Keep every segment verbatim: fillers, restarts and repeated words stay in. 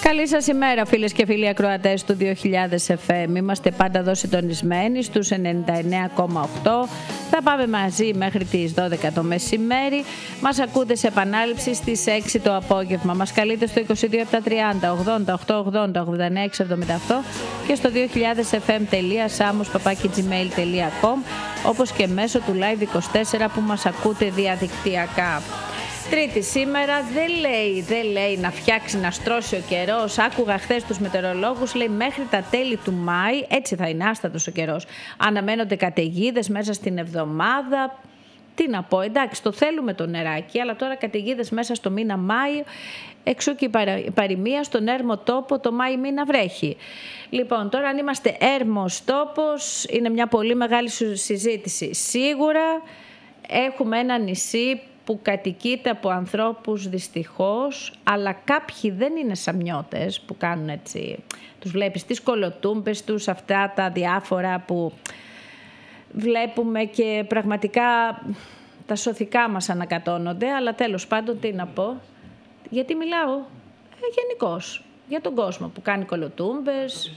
Καλή σας ημέρα, φίλες και φίλοι ακροατές του δύο χιλιάδες εφ εμ. Είμαστε πάντα εδώ συντονισμένοι στους ενενήντα εννέα κόμμα οκτώ. Θα πάμε μαζί μέχρι τις δώδεκα το μεσημέρι. Μας ακούτε σε επανάληψη στις έξι το απόγευμα. Μας καλείτε στο είκοσι δύο επτακόσια τριάντα ογδόντα οκτώ ογδόντα ογδόντα εννέα εξακόσια εβδομήντα οκτώ και στο δύο χιλιάδες εφ εμ τελεία samos παπάκι τζι μέιλ τελεία κομ, όπως και μέσω του Live είκοσι τέσσερα που μας ακούτε διαδικτυακά. Τρίτη σήμερα, δεν λέει, δεν λέει να φτιάξει, να στρώσει ο καιρός. Άκουγα χθες τους μετεωρολόγους, λέει μέχρι τα τέλη του Μάη, έτσι θα είναι άστατος ο καιρός. Αναμένονται καταιγίδες μέσα στην εβδομάδα. Τι να πω, εντάξει, το θέλουμε το νεράκι, αλλά τώρα καταιγίδες μέσα στο μήνα Μάη, εξού και η παροιμία στον έρμο τόπο το Μάη μήνα βρέχει. Λοιπόν, τώρα αν είμαστε έρμος τόπος, είναι μια πολύ μεγάλη συζήτηση. Σίγουρα έχουμε ένα νησί που κατοικείται από ανθρώπους δυστυχώς, αλλά κάποιοι δεν είναι σαμιώτες που κάνουν έτσι. Τους βλέπεις τις κολοτούμπες τους, αυτά τα διάφορα που βλέπουμε και πραγματικά τα σωθικά μας ανακατώνονται, αλλά τέλος πάντων τι να πω, γιατί μιλάω ε, γενικώς για τον κόσμο που κάνει κολοτούμπες.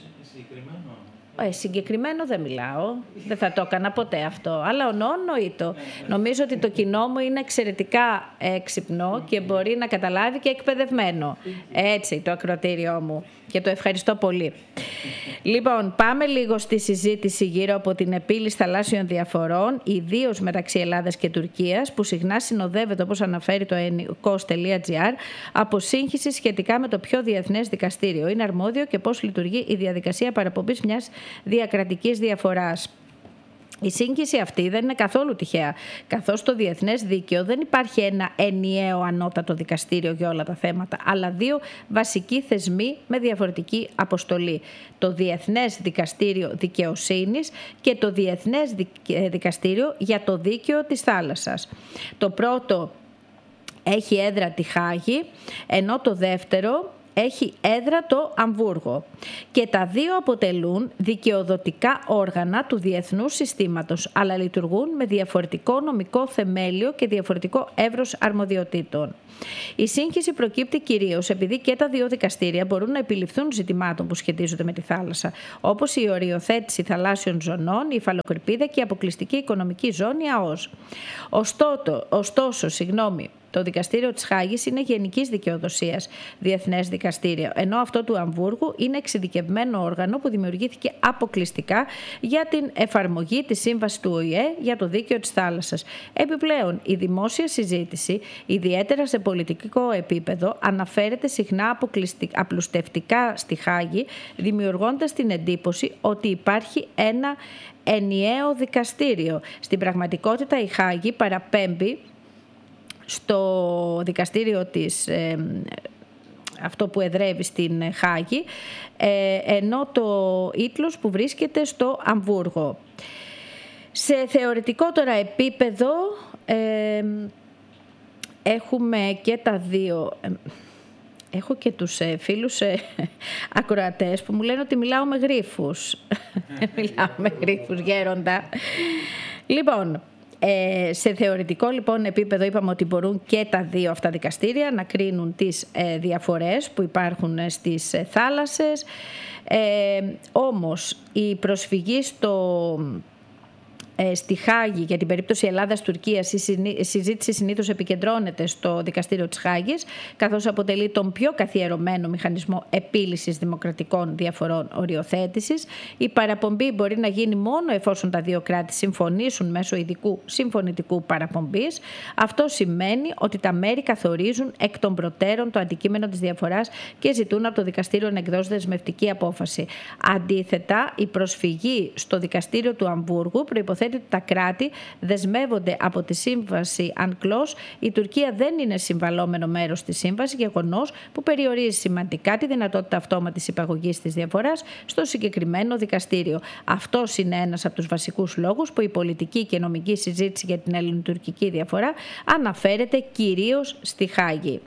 Ε, συγκεκριμένο δεν μιλάω, δεν θα το έκανα ποτέ αυτό, αλλά νοήτο. Νομίζω ότι το κοινό μου είναι εξαιρετικά έξυπνο και μπορεί να καταλάβει και εκπαιδευμένο. Έτσι το ακροατήριό μου και το ευχαριστώ πολύ. Λοιπόν, πάμε λίγο στη συζήτηση γύρω από την επίλυση θαλάσσιων διαφορών, ιδίως μεταξύ Ελλάδας και Τουρκίας, που συχνά συνοδεύεται, όπως αναφέρει το ενικος τελεία τζι άρ, από σύγχυση σχετικά με το ποιο διεθνές δικαστήριο είναι αρμόδιο και πώς λειτουργεί η διαδικασία παραπομπής μιας διακρατικής διαφοράς. Η σύγχυση αυτή δεν είναι καθόλου τυχαία, καθώς στο διεθνές δίκαιο δεν υπάρχει ένα ενιαίο ανώτατο δικαστήριο για όλα τα θέματα, αλλά δύο βασικοί θεσμοί με διαφορετική αποστολή. Το Διεθνές Δικαστήριο Δικαιοσύνης και το Διεθνές Δικαστήριο για το Δίκαιο της Θάλασσας. Το πρώτο έχει έδρα τη Χάγη, ενώ το δεύτερο έχει έδρα το Αμβούργο και τα δύο αποτελούν δικαιοδοτικά όργανα του διεθνούς συστήματος, αλλά λειτουργούν με διαφορετικό νομικό θεμέλιο και διαφορετικό εύρος αρμοδιοτήτων. Η σύγχυση προκύπτει κυρίως επειδή και τα δύο δικαστήρια μπορούν να επιληφθούν ζητημάτων που σχετίζονται με τη θάλασσα, όπως η οριοθέτηση θαλάσσιων ζωνών, η υφαλοκρηπίδα και η αποκλειστική οικονομική ζώνη ΑΟΣ. Ωστόσο, ωστόσο συγγνώμη, το δικαστήριο της Χάγης είναι γενικής δικαιοδοσίας διεθνές δικαστήριο, ενώ αυτό του Αμβούργου είναι εξειδικευμένο όργανο που δημιουργήθηκε αποκλειστικά για την εφαρμογή της σύμβασης του Ο Η Ε για το δίκαιο της θάλασσας. Επιπλέον, η δημόσια συζήτηση, ιδιαίτερα σε πολιτικό επίπεδο, αναφέρεται συχνά απλουστευτικά στη Χάγη, δημιουργώντας την εντύπωση ότι υπάρχει ένα ενιαίο δικαστήριο. Στην πραγματικότητα, η Χάγη παραπέμπει στο δικαστήριο της, ε, αυτό που εδρεύει στην Χάγη, ε, ενώ το Ήτλος που βρίσκεται στο Αμβούργο. Σε θεωρητικό τώρα επίπεδο ε, έχουμε και τα δύο. Ε, έχω και τους ε, φίλους ε, ακροατές που μου λένε ότι μιλάω με γρίφους. Μιλάω με γρίφους, γέροντα. Λοιπόν, Ε, σε θεωρητικό λοιπόν επίπεδο είπαμε ότι μπορούν και τα δύο αυτά δικαστήρια να κρίνουν τις ε, διαφορές που υπάρχουν στις ε, θάλασσες. Ε, όμως η προσφυγή στο... στη Χάγη για την περίπτωση Ελλάδας-Τουρκίας η συζήτηση συνήθως επικεντρώνεται στο δικαστήριο της Χάγης, καθώς αποτελεί τον πιο καθιερωμένο μηχανισμό επίλυσης δημοκρατικών διαφορών οριοθέτησης. Η παραπομπή μπορεί να γίνει μόνο εφόσον τα δύο κράτη συμφωνήσουν μέσω ειδικού συμφωνητικού παραπομπής. Αυτό σημαίνει ότι τα μέρη καθορίζουν εκ των προτέρων το αντικείμενο της διαφοράς και ζητούν από το δικαστήριο να εκδώσει δεσμευτική απόφαση. Αντίθετα, η προσφυγή στο δικαστήριο του Αμβούργου προϋποθέτει ότι τα κράτη δεσμεύονται από τη σύμβαση UNCLOS. Η Τουρκία δεν είναι συμβαλόμενο μέρος της σύμβασης, γεγονός που περιορίζει σημαντικά τη δυνατότητα αυτόματης υπαγωγής της διαφοράς στο συγκεκριμένο δικαστήριο. Αυτός είναι ένας από τους βασικούς λόγους που η πολιτική και νομική συζήτηση για την ελληνοτουρκική διαφορά αναφέρεται κυρίως στη Χάγη.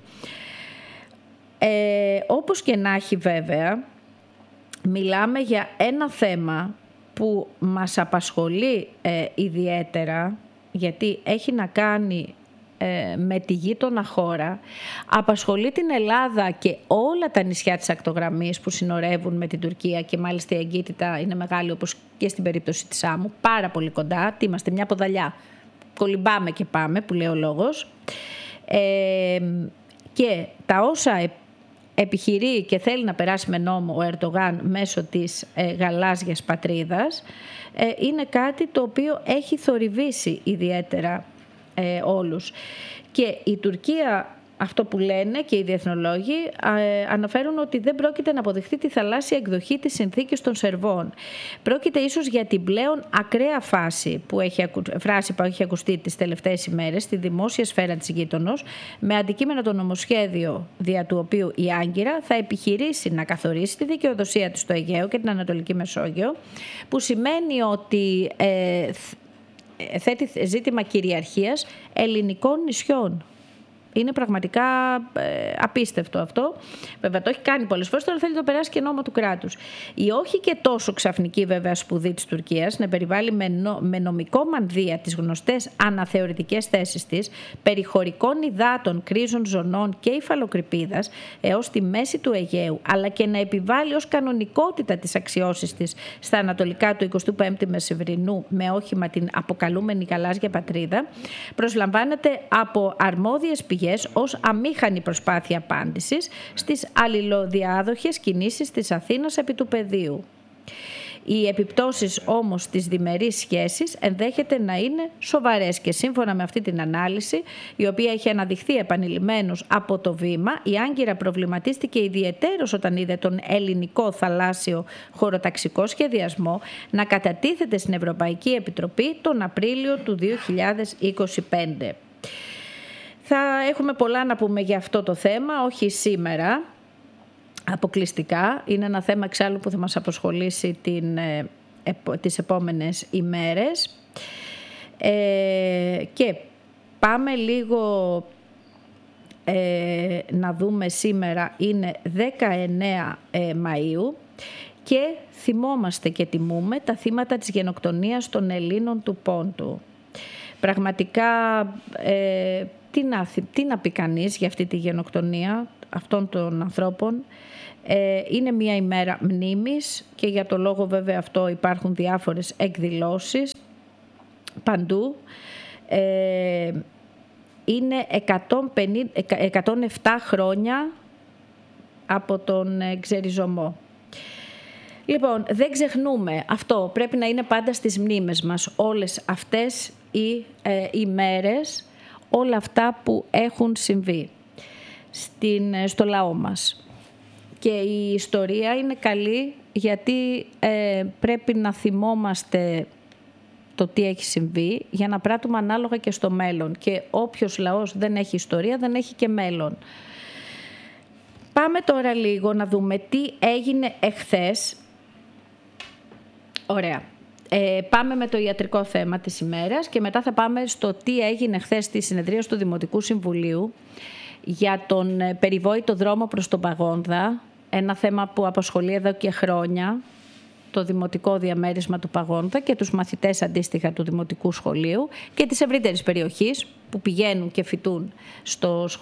Ε, όπως και να έχει βέβαια, μιλάμε για ένα θέμα που μας απασχολεί ε, ιδιαίτερα, γιατί έχει να κάνει ε, με τη γείτονα χώρα, απασχολεί την Ελλάδα και όλα τα νησιά της ακτογραμμής που συνορεύουν με την Τουρκία, και μάλιστα η εγκύτητα είναι μεγάλη, όπως και στην περίπτωση της Σάμου, πάρα πολύ κοντά. Τι είμαστε, μια ποδαλιά, κολυμπάμε και πάμε, που λέει ο λόγος. Ε, και τα όσα επιχειρεί και θέλει να περάσει με νόμο ο Ερντογάν μέσω της ε, γαλάζιας πατρίδας, ε, είναι κάτι το οποίο έχει θορυβήσει ιδιαίτερα ε, όλους. Και η Τουρκία, αυτό που λένε και οι διεθνολόγοι, ε, αναφέρουν ότι δεν πρόκειται να αποδεχτεί τη θαλάσσια εκδοχή της συνθήκης των Σερβών. Πρόκειται ίσως για την πλέον ακραία φάση που έχει, φράση που έχει ακουστεί τις τελευταίες ημέρες στη δημόσια σφαίρα της γείτονος, με αντικείμενο το νομοσχέδιο δια του οποίου η Άγκυρα θα επιχειρήσει να καθορίσει τη δικαιοδοσία της στο Αιγαίο και την Ανατολική Μεσόγειο, που σημαίνει ότι ε, θέτει ζήτημα κυριαρχίας ελληνικών νησιών. Είναι πραγματικά ε, απίστευτο αυτό. Βέβαια το έχει κάνει πολλές φορές, τώρα θέλει να το περάσει και νόμο του κράτους. Η όχι και τόσο ξαφνική βέβαια σπουδή της Τουρκίας να περιβάλλει με, νο, με νομικό μανδύα τις γνωστές αναθεωρητικές θέσεις της περί χωρικών υδάτων, κρίζων ζωνών και υφαλοκρηπίδας έως τη μέση του Αιγαίου, αλλά και να επιβάλλει ως κανονικότητα τις αξιώσεις της στα ανατολικά του εικοστού πέμπτου Μεσημβρινού με όχημα την αποκαλούμενη γαλάζια πατρίδα, προσλαμβάνεται από αρμόδιες πηγές ως αμήχανη προσπάθεια απάντησης στις αλληλοδιάδοχες κινήσεις της Αθήνας επί του πεδίου. Οι επιπτώσεις όμως της διμερής σχέσης ενδέχεται να είναι σοβαρές και σύμφωνα με αυτή την ανάλυση, η οποία έχει αναδειχθεί επανειλημμένως από το βήμα, η Άγκυρα προβληματίστηκε ιδιαιτέρως όταν είδε τον ελληνικό θαλάσσιο χωροταξικό σχεδιασμό να κατατίθεται στην Ευρωπαϊκή Επιτροπή τον Απρίλιο του δύο χιλιάδες είκοσι πέντε. Θα έχουμε πολλά να πούμε για αυτό το θέμα, όχι σήμερα αποκλειστικά. Είναι ένα θέμα εξάλλου που θα μας απασχολήσει την, ε, τις επόμενες ημέρες. Ε, και πάμε λίγο ε, να δούμε σήμερα, είναι δεκαεννέα ε, Μαΐου και θυμόμαστε και τιμούμε τα θύματα της γενοκτονίας των Ελλήνων του Πόντου. Πραγματικά... Ε, Τι να, τι να πει κανείς για αυτή τη γενοκτονία αυτών των ανθρώπων. Ε, είναι μια ημέρα μνήμης και για το λόγο βέβαια αυτό υπάρχουν διάφορες εκδηλώσεις παντού. Ε, είναι εκατόν πενήντα, εκατόν επτά χρόνια από τον ξεριζωμό. Λοιπόν, δεν ξεχνούμε αυτό. Πρέπει να είναι πάντα στις μνήμες μας όλες αυτές οι ε, ημέρες, όλα αυτά που έχουν συμβεί στην, στο λαό μας. Και η ιστορία είναι καλή γιατί ε, πρέπει να θυμόμαστε το τι έχει συμβεί για να πράττουμε ανάλογα και στο μέλλον. Και όποιος λαός δεν έχει ιστορία δεν έχει και μέλλον. Πάμε τώρα λίγο να δούμε τι έγινε εχθές. Ωραία. Ε, πάμε με το ιατρικό θέμα της ημέρας και μετά θα πάμε στο τι έγινε χθες στη συνεδρία του Δημοτικού Συμβουλίου για τον περιβόητο δρόμο προς τον Παγόνδα, ένα θέμα που απασχολεί εδώ και χρόνια το δημοτικό διαμέρισμα του Παγόνδα και τους μαθητές αντίστοιχα του Δημοτικού Σχολείου και της ευρύτερης περιοχής που πηγαίνουν και φοιτούν στο σχολείο.